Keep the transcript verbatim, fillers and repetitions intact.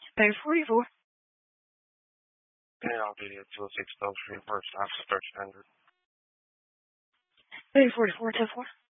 Bay forty-four. And I'll be at two oh six Gulf Street, first stop, thirteen hundred. Bay forty-four, ten four.